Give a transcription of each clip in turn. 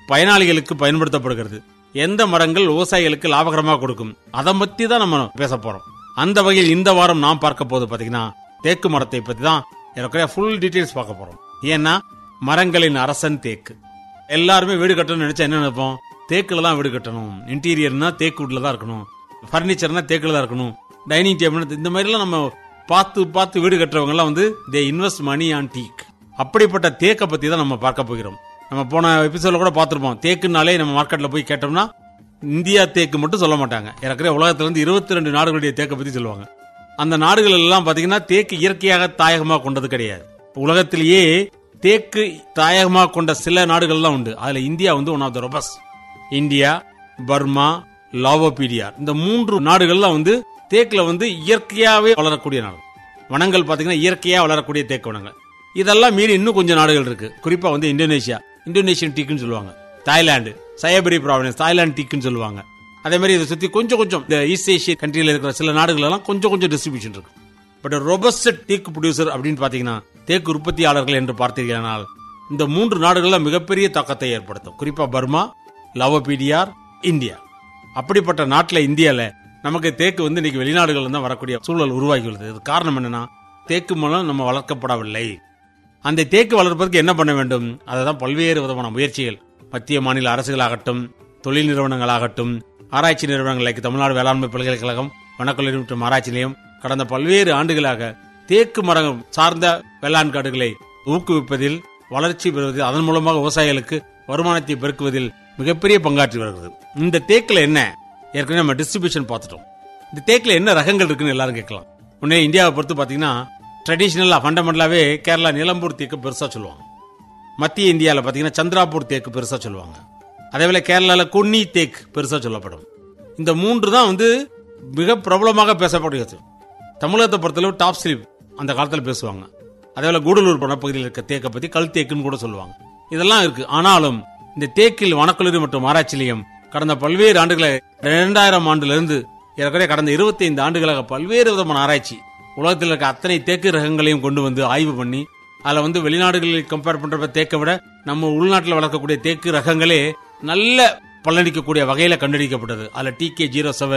பயனாளிகளுக்கு பயன்படுத்தப்படுகிறது, எந்த மரங்கள் விவசாயிகளுக்கு லாபகரமாக கொடுக்கும், அதை பத்தி தான் நம்ம பேச போறோம். அந்த வகையில் இந்த வாரம் நாம் பார்க்க போது பாத்தீங்கன்னா தேக்கு மரத்தை பத்தி தான் எனக்கு ஃபுல் டீடைல்ஸ் பார்க்க போறோம். ஏன்னா மரங்களின் அரசன் தேக்கு. எல்லாருமே வீடு கட்டணும்னு நினைச்சா என்ன நினைப்போம், தேக்குல தான் வீடு கட்டணும், இன்டீரியர்னா தேக்கு வீட்டுல தான் இருக்கணும், பர்னிச்சர்னா தேக்குல தான் இருக்கணும், டைனிங் டேபிள் இந்த மாதிரி எல்லாம் நம்ம பார்த்து வீடு கட்டுறவங்க எல்லாம் தே இன்வெஸ்ட் மணி ஆன் டீக். அப்படிப்பட்ட தேக்கை பத்தி தான் நம்ம பார்க்க போகிறோம். நம்ம போன எபிசோட்ல கூட பார்த்திருப்போம், தேக்குனாலே நம்ம மார்க்கெட்ல போய் கேட்டோம்னா இந்தியா தேக்கு மட்டும் சொல்ல மாட்டாங்க, ஏற்கனவே உலகத்துல 22 நாடுகளுடைய தேக்கை பத்தி சொல்லுவாங்க. அந்த நாடுகள் எல்லாம் பாத்தீங்கன்னா தேக்கு இயற்கையாக தாயகமாக கொண்டது கிடையாது. உலகத்திலேயே தேக்கு தாயகமாக கொண்ட சில நாடுகள் தான் உண்டு. அதுல India one of the robust. India, Burma, லாவோபீடியா இந்த 3 நாடுகள்லாம் தேக்குல இயற்கையாவே வளரக்கூடிய நாடு. வனங்கள் பாத்தீங்கன்னா இயற்கையா வளரக்கூடிய தேக்கு வனங்கள். இதெல்லாம் மீறி இன்னும் கொஞ்சம் நாடுகள் இருக்கு. குறிப்பா இந்தோனேஷியா, இந்தோனேஷியன் டீக்குன்னு சொல்லுவாங்க. தாய்லாந்து, சயபரி ப்ராவின்ஸ், தாய்லாந்து டீக்குன்னு சொல்லுவாங்க. அதே மாதிரி இதை சுத்தி கொஞ்சம் இந்த ஈஸ்ட் ஏஷியா கண்ட்ரியில இருக்கிற சில நாடுகள் எல்லாம் கொஞ்சம் டிஸ்ட்ரிபியூஷன் இருக்கு. பட் ரொபஸ்ட் டீக் ப்ரொடியூசர் அப்படின்னு பாத்தீங்கன்னா தேக்கு உற்பத்தியாளர்கள் என்று பார்த்தீர்களானால் இந்த 3 நாடுகள்ல மிகப்பெரிய தாக்கத்தை ஏற்படுத்தும். குறிப்பா பர்மா, லாவோபீடியா, இந்தியா. அப்படிப்பட்ட நாட்டுல இந்தியால நமக்கு தேக்கு இன்னைக்கு வெளிநாடுகள் தான் வரக்கூடிய சூழல் உருவாகி உள்ளது. இது காரணம் என்னன்னா தேக்கு மூலம் நம்ம வளர்க்கப்படவில்லை. அந்த தேக்கு வளர்ப்பதற்கு என்ன பண்ண வேண்டும், அதுதான் பல்வேறு விதமான முயற்சிகள் மத்திய மாநில அரசுகளாகட்டும், தொழில் நிறுவனங்களாகட்டும், ஆராய்ச்சி நிறுவனங்கள் தமிழ்நாடு வேளாண்மை பல்கலைக்கழகம், வனக்கல்லூரி மற்றும் ஆராய்ச்சி நிலையம் கடந்த பல்வேறு ஆண்டுகளாக தேக்கு மரம் சார்ந்த வேளாண் காடுகளை ஊக்குவிப்பதில், வளர்ச்சி பெறுவதில், அதன் மூலமாக விவசாயிகளுக்கு வருமானத்தை பெருக்குவதில் மிகப்பெரிய பங்காற்றி வருகிறது. இந்த தேக்குல என்ன ஏற்கனவே நம்ம டிஸ்ட்ரிபியூஷன் பார்த்துட்டோம். இந்த தேக்குல என்ன ரகங்கள் இருக்குன்னு எல்லாரும் கேட்கலாம். உடனே இந்தியாவை பொறுத்து பாத்தீங்கன்னா ட்ரெடிஷனலா ஃபண்டமெண்டலாவே கேரளா நிலம்பூர் தேக்கு பெருசா சொல்லுவாங்க. மத்திய இந்தியாவில் பாத்தீங்கன்னா சந்திராபூர் தேக்கு பெருசா சொல்லுவாங்க. அதேவேளை கேரளால கொன்னி தேக்கு பெருசா சொல்லப்படும். இந்த 3 தான் மிக பிரபலமாக பேசப்படுகிறது. தமிழகத்தை பொறுத்தளவு டாப் ஸ்லீப் அந்த காலத்தில் பேசுவாங்க. அதேவேளை கூடலூர் வனப்பகுதியில் இருக்க தேக்கை பத்தி கல் தேக்குன்னு கூட சொல்லுவாங்க. இதெல்லாம் இருக்கு. ஆனாலும் இந்த தேக்கில் வனக்கல்லூரி மற்றும் ஆராய்ச்சி நிலையம் கடந்த பல்வேறு ஆண்டுகளை 2000 ஆண்டிலிருந்து ஏற்கனவே கடந்த 25 ஆண்டுகளாக பல்வேறு விதமான ஆராய்ச்சி உலகத்தில் இருக்க அத்தனை தேக்கு ரகங்களையும் கொண்டு ஆய்வு பண்ணி அதுல வெளிநாடுகளில் கம்பேர் பண்றப்ப தேக்கை விட நம்ம உள்நாட்டில் வளர்க்கக்கூடிய தேக்கு ரகங்களே நல்ல பலனளிக்கக்கூடிய வகையில கண்டறிக்கப்பட்டது. அதுல TK07,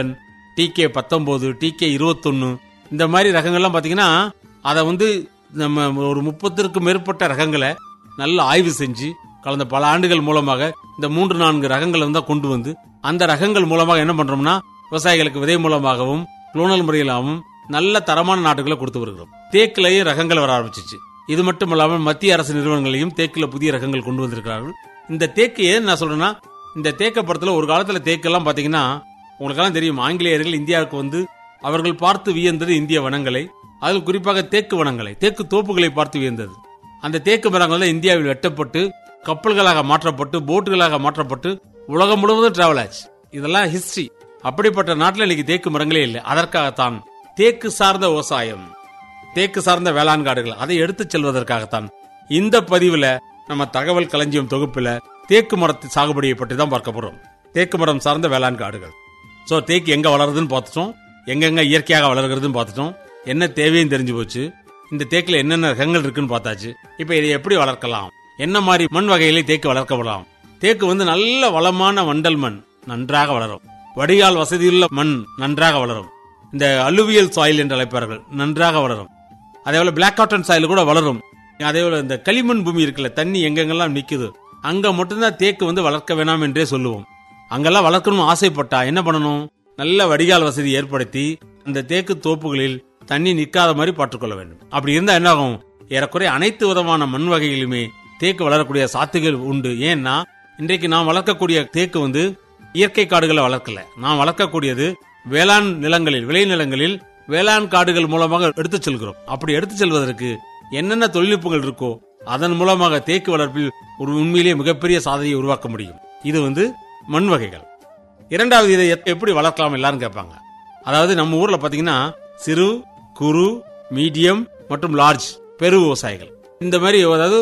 TK19, TK21 இந்த மாதிரி ரகங்கள்லாம் பாத்தீங்கன்னா அதை நம்ம ஒரு 30க்கும் மேற்பட்ட ரகங்களை நல்ல ஆய்வு செஞ்சு கலந்த பல ஆண்டுகள் மூலமாக இந்த 3-4 ரகங்களை தான் கொண்டு அந்த ரகங்கள் மூலமாக என்ன பண்றோம்னா விவசாயிகளுக்கு விதை மூலமாகவும் குளோனல் முறையிலாகவும் நல்ல தரமான நாட்டுகளை கொடுத்து வருகிறோம். தேக்கிலேயே ரகங்கள் வர ஆரம்பிச்சிச்சு. இது மட்டும் இல்லாமல் மத்திய அரசு நிறுவனங்களையும் தேக்கில புதிய ரகங்கள் கொண்டு வந்திருக்கிறார்கள். இந்த தேக்கு ஏன் நான் சொல்றேன்னா, இந்த தேக்க படத்துல ஒரு காலத்துல தேக்கெல்லாம் பாத்தீங்கன்னா உங்களுக்கெல்லாம் தெரியும், ஆங்கிலேயர்கள் இந்தியாவுக்கு அவர்கள் பார்த்து வியந்தது இந்திய வனங்களை, அதில் குறிப்பாக தேக்கு வனங்களை, தேக்கு தோப்புகளை பார்த்து வியந்தது. அந்த தேக்கு மரங்கள் இந்தியாவில் வெட்டப்பட்டு கப்பல்களாக மாற்றப்பட்டு போட்டுகளாக மாற்றப்பட்டு உலகம் முழுவதும் டிராவல் ஆச்சு. இதெல்லாம் ஹிஸ்டரி. அப்படிப்பட்ட நாட்டில் இன்னைக்கு தேக்கு மரங்களே இல்லை. அதற்காகத்தான் தேக்கு சார்ந்த விவசாயம், தேக்கு சார்ந்த வேளாண் காடுகள் அதை எடுத்துச் செல்வதற்காகத்தான் இந்த பதிவுல நம்ம தகவல் களஞ்சியம் தொகுப்புல தேக்கு மரத்து சாகுபடியை பற்றி தான் பார்க்க போறோம். தேக்கு மரம் சார்ந்த வேளாண் காடுகள். சோ தேக்கு எங்க வளருதுன்னு பார்த்துட்டோம், எங்கெங்க இயற்கையாக வளர்கிறதுன்னு பார்த்துட்டோம், என்ன தேவையும் தெரிஞ்சு போச்சு. இந்த தேக்குல என்னென்ன ரகங்கள் இருக்குன்னு பார்த்தாச்சு. இப்ப இதை எப்படி வளர்க்கலாம், என்ன மாதிரி மண் வகைகளை தேக்கு வளர்க்கப்படலாம். தேக்கு நல்ல வளமான வண்டல் மண் நன்றாக வளரும், வடிகால் வசதியுள்ள மண் நன்றாக வளரும், இந்த அலுவியல் சாயில் என்று அழைப்பார்கள் நன்றாக வளரும். அதேபோல பிளாக் காட்டன் சாயில் கூட வளரும். அதேபோல இந்த களிமண் பூமி இருக்குல்ல, தண்ணி எங்கெங்கெல்லாம் நிக்குது அங்க மட்டும்தான் தேக்கு வளர்க்க வேணாம் என்றே சொல்லுவோம். அங்கெல்லாம் வளர்க்கணும் ஆசைப்பட்டா என்ன பண்ணணும், நல்ல வடிகால் வசதி ஏற்படுத்தி அந்த தேக்கு தோப்புகளில் தண்ணி நிற்காத மாதிரி பார்த்துக்கொள்ள வேண்டும். அப்படி இருந்தா என்ன ஆகும், ஏறக்குறைய அனைத்து விதமான மண் வகைகளுமே தேக்கு வளரக்கூடிய சாத்துகள் உண்டு. ஏன்னா இன்றைக்கு நாம் வளர்க்கக்கூடிய தேக்கு இயற்கை காடுகளை வளர்க்கல, நாம் வளர்க்கக்கூடியது வேளாண் நிலங்களில், விளைநிலங்களில் வேளாண் காடுகள் மூலமாக எடுத்துச் செல்கிறோம். அப்படி எடுத்துச் செல்வதற்கு என்னென்ன தொழில்நுட்பங்கள் இருக்கோ அதன் மூலமாக தேக்கு வளர்ப்பில் ஒரு உண்மையிலேயே மிகப்பெரிய சாதனையை உருவாக்க முடியும். இது மண் வகைகள். இரண்டாவது, இதை எப்படி வளர்க்கலாம் எல்லாரும் கேட்பாங்க. அதாவது நம்ம ஊர்ல பாத்தீங்கன்னா சிறு, குறு, மீடியம் மற்றும் லார்ஜ் பெரு விவசாயிகள் இந்த மாதிரி, அதாவது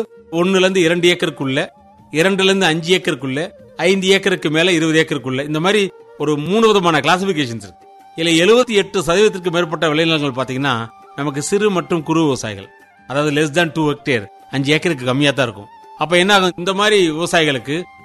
1-2 ஏக்கருக்குள்ள, 2-5 ஏக்கருக்குள்ள, 5 ஏக்கருக்கு மேல 20 ஏக்கருக்குள்ள, இந்த மாதிரி ஒரு 3 விதமான கிளாசிபிகேஷன்ஸ் இருக்கு. இதுல 78% மேற்பட்ட விளைநிலங்கள் பாத்தீங்கன்னா நமக்கு சிறு மற்றும் குறு விவசாயிகள், அதாவது less than 2 ஹெக்டேர், 5 ஏக்கருக்கு கம்மியா தான் இருக்கும். அப்ப என்ன ஆகும், இந்த மாதிரி விவசாயிகளுக்கு